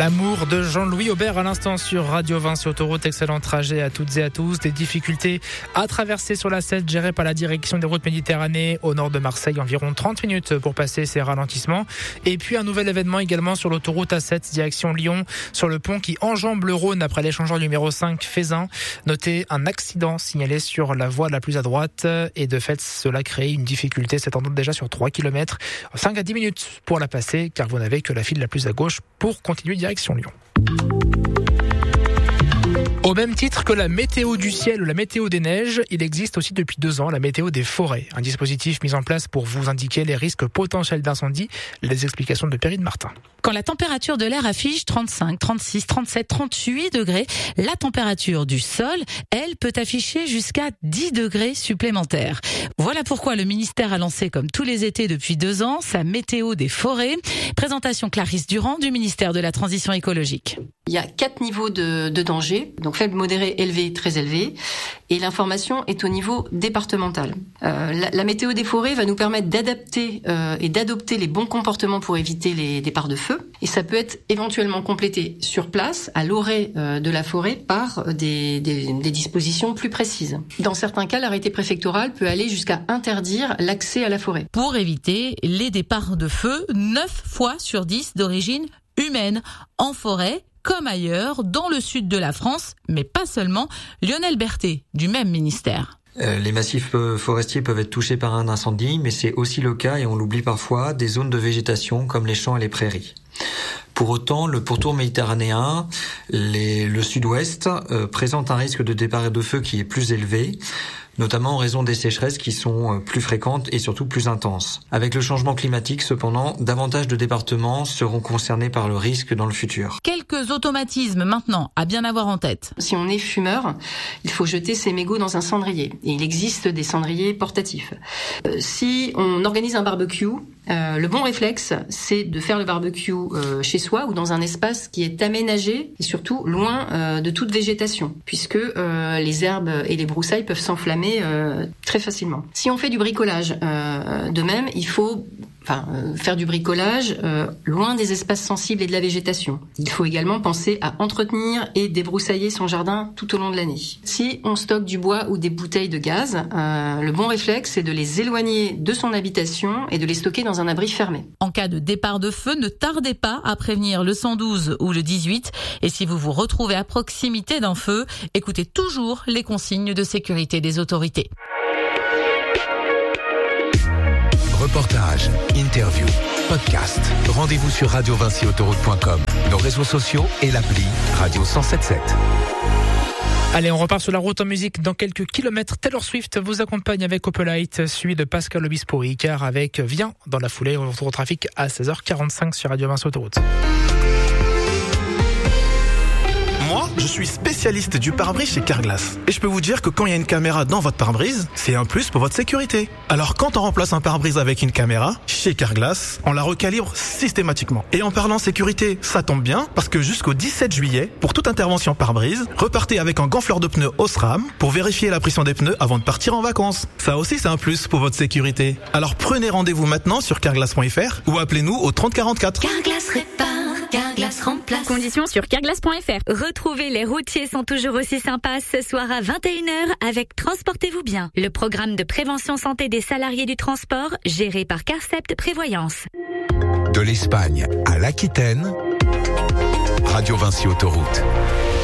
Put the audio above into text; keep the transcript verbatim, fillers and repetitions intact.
L'amour de Jean-Louis Aubert à l'instant sur Radio Vinci Autoroute. Excellent trajet à toutes et à tous. Des difficultés à traverser sur la sept gérées par la direction des routes Méditerranée au nord de Marseille. Environ trente minutes pour passer ces ralentissements. Et puis un nouvel événement également sur l'autoroute A sept direction Lyon sur le pont qui enjambe le Rhône après l'échangeur numéro cinq Faisin. Notez un accident signalé sur la voie la plus à droite et de fait cela crée une difficulté s'étendant déjà sur trois kilomètres. cinq à dix minutes pour la passer car vous n'avez que la file la plus à gauche pour continuer direction Lyon. Au même titre que la météo du ciel ou la météo des neiges, il existe aussi depuis deux ans la météo des forêts. Un dispositif mis en place pour vous indiquer les risques potentiels d'incendie. Les explications de Perrine Martin. Quand la température de l'air affiche trente-cinq, trente-six, trente-sept, trente-huit degrés, la température du sol, elle, peut afficher jusqu'à dix degrés supplémentaires. Voilà pourquoi le ministère a lancé, comme tous les étés depuis deux ans, sa météo des forêts. Présentation Clarisse Durand du ministère de la Transition écologique. Il y a quatre niveaux de, de danger, donc faible, modéré, élevé, très élevé, et l'information est au niveau départemental. Euh, la, la météo des forêts va nous permettre d'adapter euh, et d'adopter les bons comportements pour éviter les départs de feu, et ça peut être éventuellement complété sur place, à l'orée euh, de la forêt, par des, des, des dispositions plus précises. Dans certains cas, l'arrêté préfectoral peut aller jusqu'à interdire l'accès à la forêt. Pour éviter les départs de feu, neuf fois sur dix d'origine humaine, en forêt, comme ailleurs, dans le sud de la France, mais pas seulement. Lionel Berthet, du même ministère. Euh, les massifs forestiers peuvent être touchés par un incendie, mais c'est aussi le cas, et on l'oublie parfois, des zones de végétation comme les champs et les prairies. Pour autant, le pourtour méditerranéen, les, le sud-ouest, euh, présente un risque de départ de feu qui est plus élevé, notamment en raison des sécheresses qui sont plus fréquentes et surtout plus intenses. Avec le changement climatique, cependant, davantage de départements seront concernés par le risque dans le futur. Quelques automatismes maintenant à bien avoir en tête. Si on est fumeur, il faut jeter ses mégots dans un cendrier. Et il existe des cendriers portatifs. Euh, si on organise un barbecue, euh, le bon réflexe, c'est de faire le barbecue euh, chez soi ou dans un espace qui est aménagé et surtout loin euh, de toute végétation, puisque euh, les herbes et les broussailles peuvent s'enflammer Euh, très facilement. Si on fait du bricolage, euh, de même, il faut enfin, euh, faire du bricolage euh, loin des espaces sensibles et de la végétation. Il faut également penser à entretenir et débroussailler son jardin tout au long de l'année. Si on stocke du bois ou des bouteilles de gaz, euh, le bon réflexe, c'est de les éloigner de son habitation et de les stocker dans un abri fermé. En cas de départ de feu, ne tardez pas à prévenir le cent douze ou le dix-huit. Et si vous vous retrouvez à proximité d'un feu, écoutez toujours les consignes de sécurité des autorités. Reportages, interviews, podcasts. Rendez-vous sur radio vinci autoroute point com, nos réseaux sociaux et l'appli Radio cent soixante-dix-sept. Allez, on repart sur la route en musique dans quelques kilomètres. Taylor Swift vous accompagne avec Opelite, suivi de Pascal Obispo et Icar avec Viens dans la foulée. On retrouve au trafic à seize heures quarante-cinq sur Radio Vinci Autoroute. Moi, je suis spécialiste du pare-brise chez Carglass. Et je peux vous dire que quand il y a une caméra dans votre pare-brise, c'est un plus pour votre sécurité. Alors quand on remplace un pare-brise avec une caméra, chez Carglass, on la recalibre systématiquement. Et en parlant sécurité, ça tombe bien, parce que jusqu'au dix-sept juillet, pour toute intervention pare-brise, repartez avec un gonfleur de pneus Osram pour vérifier la pression des pneus avant de partir en vacances. Ça aussi, c'est un plus pour votre sécurité. Alors prenez rendez-vous maintenant sur carglass point f r ou appelez-nous au trente quarante-quatre. Carglass répare. Carglass remplace. Conditions sur carglass point f r. Retrouvez Les Routiers sont toujours aussi sympas ce soir à vingt et une heures avec Transportez-vous bien, le programme de prévention santé des salariés du transport géré par Carcept Prévoyance. De l'Espagne à l'Aquitaine, Radio Vinci Autoroute.